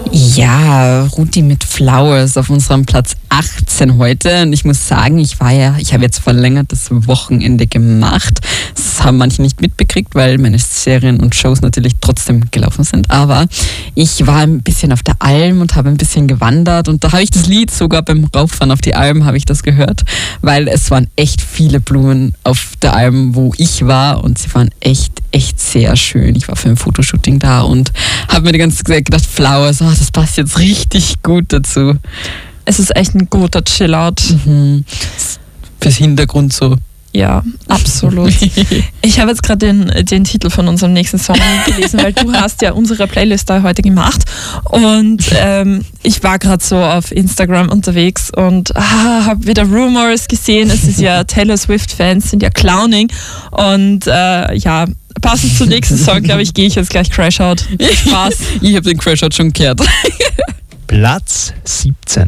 Ja, Ruti mit Flowers auf unserem Platz 18 heute. Und ich muss sagen, ich habe jetzt verlängertes Wochenende gemacht. Das haben manche nicht mitbekriegt, weil meine Serien und Shows natürlich trotzdem gelaufen sind. Aber ich war ein bisschen auf der Alm und habe ein bisschen gewandert. Und da habe ich das Lied sogar beim Rauffahren auf die Alm habe ich das gehört, weil es waren echt viele Blumen auf der Alm, wo ich war. Und sie waren echt sehr schön. Ich war für ein Fotoshooting da und habe mir die ganze Zeit gedacht, Flowers, das passt jetzt richtig gut dazu. Es ist echt ein guter Chillout. Fürs Hintergrund so. Ja, absolut. Ich habe jetzt gerade den Titel von unserem nächsten Song gelesen, weil du hast ja unsere Playlist da heute gemacht und ich war gerade so auf Instagram unterwegs und habe wieder Rumors gesehen. Es ist ja Taylor Swift-Fans sind ja clowning und passend zum nächsten Song, glaube ich, gehe ich jetzt gleich Crash Out. Spaß. Ich habe den Crash Out schon gehört. Platz 17.